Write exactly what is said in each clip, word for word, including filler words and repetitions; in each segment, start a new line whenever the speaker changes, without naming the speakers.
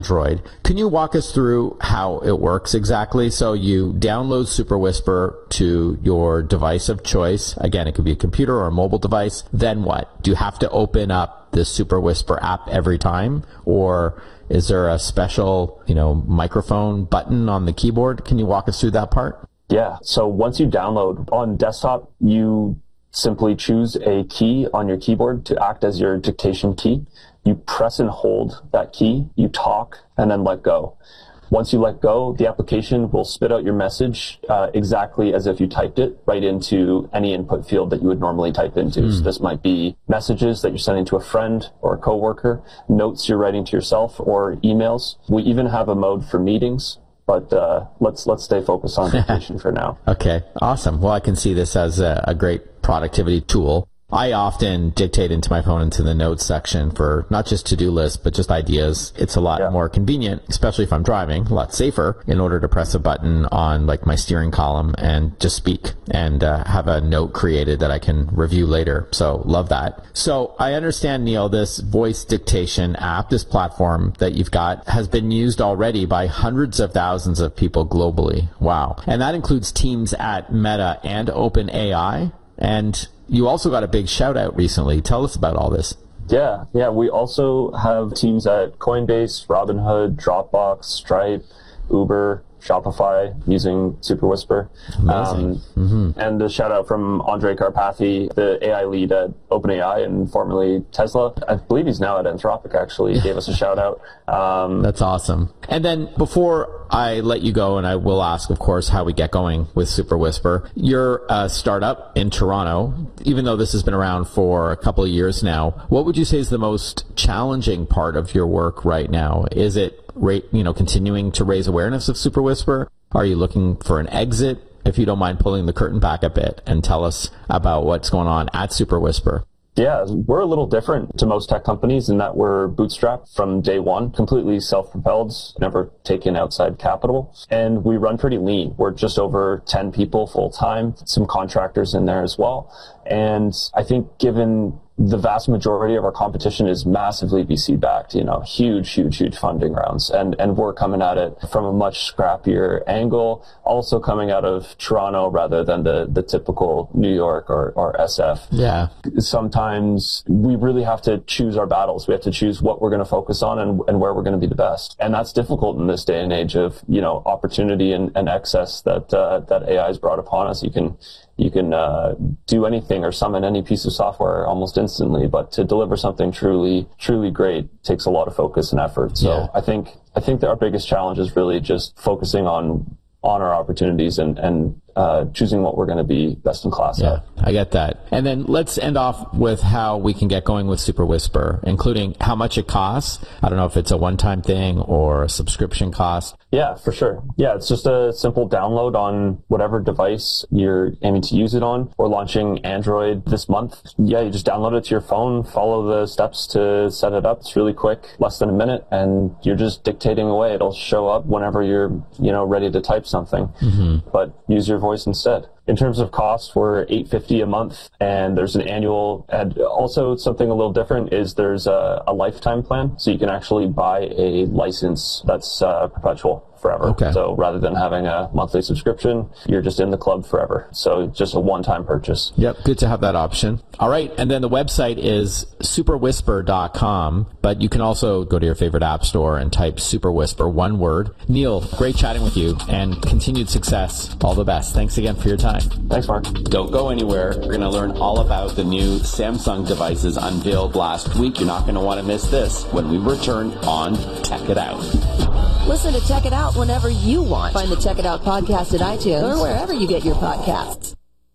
Android. Can you walk us through how it works exactly? So you download Super Whisper to your device of choice. Again, it could be a computer or a mobile device. Then what? Do you have to open up the Super Whisper app every time? Or is there a special, you know, microphone button on the keyboard? Can you walk us through that part?
Yeah. So once you download on desktop, you simply choose a key on your keyboard to act as your dictation key. You press and hold that key, you talk, and then let go. Once you let go, the application will spit out your message uh, exactly as if you typed it right into any input field that you would normally type into. Mm. So this might be messages that you're sending to a friend or a coworker, notes you're writing to yourself, or emails. We even have a mode for meetings. But uh, let's let's stay focused on dictation for now.
Okay, awesome. Well, I can see this as a, a great productivity tool. I often dictate into my phone into the notes section for not just to-do lists, but just ideas. It's a lot yeah. more convenient, especially if I'm driving, a lot safer in order to press a button on like my steering column and just speak and uh, have a note created that I can review later. So love that. So I understand, Neil, this voice dictation app, this platform that you've got has been used already by hundreds of thousands of people globally. Wow. And that includes teams at Meta and OpenAI. And you also got a big shout out recently. Tell us about all this.
Yeah, yeah. We also have teams at Coinbase, Robinhood, Dropbox, Stripe, Uber, Shopify using Super Whisper.
Amazing. Um, mm-hmm.
And a shout out from Andre Karpathy, the A I lead at OpenAI and formerly Tesla. I believe he's now at Anthropic, actually. He gave us a shout out. Um,
That's awesome. And then before I let you go, and I will ask, of course, how we get going with Super Whisper, you're a startup in Toronto. Even though this has been around for a couple of years now, what would you say is the most challenging part of your work right now? Is it you know, continuing to raise awareness of Super Whisper? Are you looking for an exit? If you don't mind pulling the curtain back a bit and tell us about what's going on at Super Whisper.
Yeah, we're a little different to most tech companies in that we're bootstrapped from day one, completely self-propelled, never taken outside capital, and we run pretty lean. We're just over ten people full-time, some contractors in there as well. And I think given the vast majority of our competition is massively V C backed, you know, huge, huge, huge funding rounds. And, and we're coming at it from a much scrappier angle, also coming out of Toronto rather than the, the typical New York or, or S F.
Yeah.
Sometimes we really have to choose our battles. We have to choose what we're going to focus on and, and where we're going to be the best. And that's difficult in this day and age of, you know, opportunity and, and excess that, uh, that A I has brought upon us. You can, You can uh, do anything or summon any piece of software almost instantly, but to deliver something truly, truly great takes a lot of focus and effort. So
yeah.
I think I think that our biggest challenge is really just focusing on on our opportunities and and uh, choosing what we're going to be best in class
yeah,
at.
I get that. And then let's end off with how we can get going with Super Whisper, including how much it costs. I don't know if it's a one-time thing or a subscription cost.
Yeah, for sure. Yeah, it's just a simple download on whatever device you're aiming to use it on. We're launching Android this month. Yeah, you just download it to your phone, follow the steps to set it up. It's really quick, less than a minute, and you're just dictating away. It'll show up whenever you're, you know, ready to type something. Mm-hmm. But use your voice instead. In terms of cost, we're eight dollars and fifty cents a month, and there's an annual. And also, something a little different is there's a, a lifetime plan, so you can actually buy a license that's uh, perpetual. Forever.
Okay.
So rather than having a monthly subscription, you're just in the club forever. So just a one-time purchase.
Yep, good to have that option. All right, and then the website is super whisper dot com, but you can also go to your favorite app store and type Super Whisper, one word. Neil, great chatting with you, and continued success. All the best. Thanks again for your time.
Thanks, Mark.
Don't go anywhere. We're going to learn all about the new Samsung devices unveiled last week. You're not going to want to miss this when we return on Tech It Out.
Listen to Check It Out whenever you want. Find the Check It Out podcast at iTunes or wherever you get your podcasts.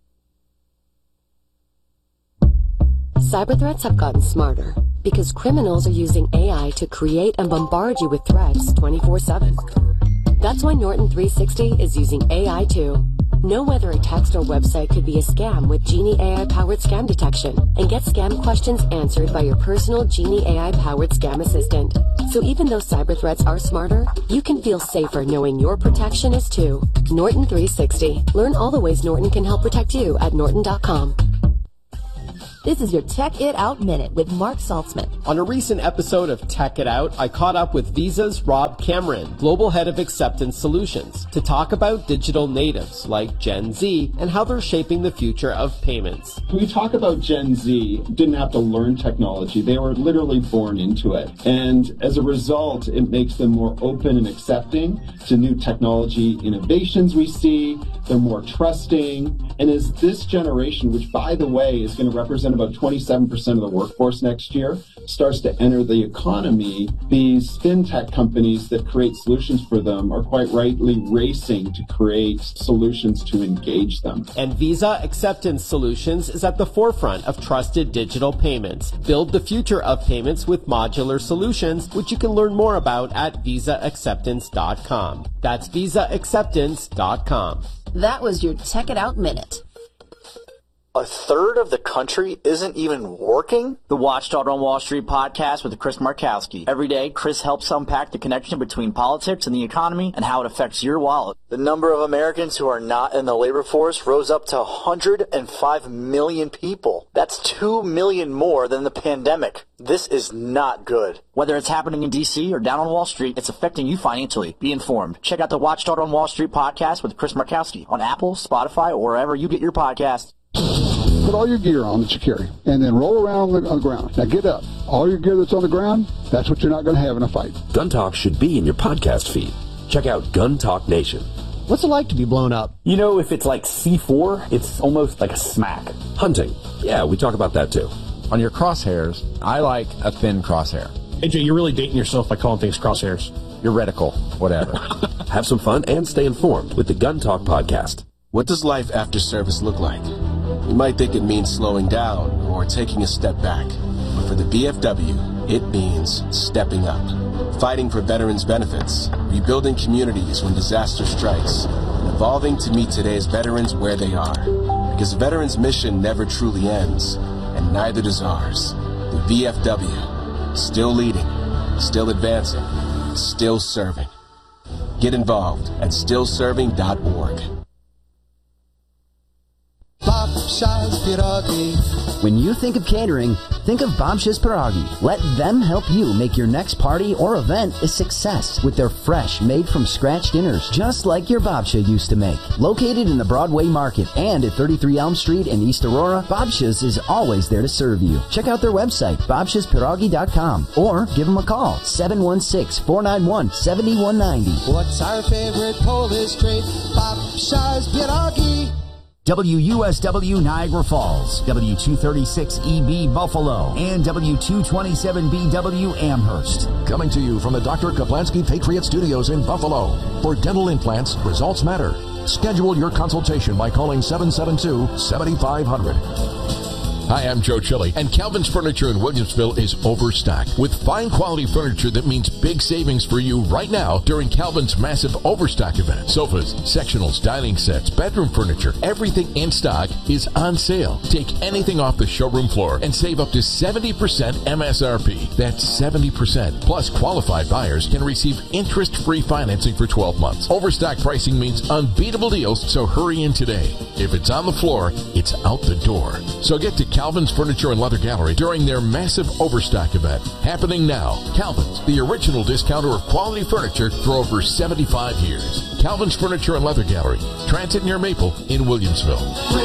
Cyber threats have gotten smarter because criminals are using A I to create and bombard you with threats twenty-four seven. That's why Norton three sixty is using A I too. Know whether a text or website could be a scam with Genie A I-powered scam detection, and get scam questions answered by your personal Genie A I-powered scam assistant. So even though cyber threats are smarter, you can feel safer knowing your protection is too. Norton three sixty. Learn all the ways Norton can help protect you at norton dot com.
This is your Tech It Out Minute with Mark Saltzman.
On a recent episode of Tech It Out, I caught up with Visa's Rob Cameron, Global Head of Acceptance Solutions, to talk about digital natives like Gen Z and how they're shaping the future of payments.
When we talk about Gen Z, didn't have to learn technology. They were literally born into it. And as a result, it makes them more open and accepting to new technology innovations we see. They're more trusting. And as this generation, which by the way is going to represent about twenty-seven percent of the workforce next year, starts to enter the economy, these fintech companies that create solutions for them are quite rightly racing to create solutions to engage them.
And Visa Acceptance Solutions is at the forefront of trusted digital payments. Build the future of payments with modular solutions, which you can learn more about at visa acceptance dot com. That's visa acceptance dot com.
That was your Tech It Out Minute.
A third of the country isn't even working? The Watchdog on Wall Street podcast with Chris Markowski. Every day, Chris helps unpack the connection between politics and the economy and how it affects your wallet. The number of Americans who are not in the labor force rose up to one hundred five million people. That's two million more than the pandemic. This is not good. Whether it's happening in D C or down on Wall Street, it's affecting you financially. Be informed. Check out the Watchdog on Wall Street podcast with Chris Markowski on Apple, Spotify, or wherever you get your podcasts.
Put all your gear on that you carry, and then roll around on the, on the ground. Now get up. All your gear that's on the ground, that's what you're not going to have in a fight.
Gun Talk should be in your podcast feed. Check out Gun Talk Nation.
What's it like to be blown up?
You know, if it's like C four, it's almost like a smack.
Hunting. Yeah, we talk about that too.
On your crosshairs, I like a thin crosshair.
A J, you're really dating yourself by calling things crosshairs.
Your reticle, whatever.
Have some fun and stay informed with the Gun Talk podcast.
What does life after service look like? You might think it means slowing down or taking a step back. But for the V F W, it means stepping up. Fighting for veterans' benefits, rebuilding communities when disaster strikes, and evolving to meet today's veterans where they are. Because the veterans' mission never truly ends, and neither does ours. The V F W, still leading, still advancing, still serving. Get involved at still serving dot org.
Babcia's Pierogi. When you think of catering, think of Babcia's Pierogi. Let them help you make your next party or event a success with their fresh, made-from-scratch dinners, just like your Babcia used to make. Located in the Broadway Market and at thirty-three Elm Street in East Aurora, Babcia's is always there to serve you. Check out their website, babcias pierogi dot com, or give them a call, seven one six, four nine one, seven one nine zero.
What's our favorite Polish treat? Babcia's Pierogi.
W U S W Niagara Falls, W two thirty-six E B Buffalo, and W two twenty-seven B W Amherst.
Coming to you from the Doctor Kaplansky Patriot Studios in Buffalo. For dental implants, results matter. Schedule your consultation by calling seven seven two, seven five zero zero.
Hi, I'm Joe Chili, and Calvin's Furniture in Williamsville is overstocked with fine quality furniture that means big savings for you right now during Calvin's massive overstock event. Sofas, sectionals, dining sets, bedroom furniture, everything in stock is on sale. Take anything off the showroom floor and save up to seventy percent M S R P. That's seventy percent. Plus, qualified buyers can receive interest-free financing for twelve months. Overstock pricing means unbeatable deals, so hurry in today. If it's on the floor, it's out the door. So get to Calvin's Furniture and Leather Gallery during their massive overstock event happening now. Calvin's, the original discounter of quality furniture for over seventy-five years. Calvin's Furniture and Leather Gallery, Transit near Maple in Williamsville.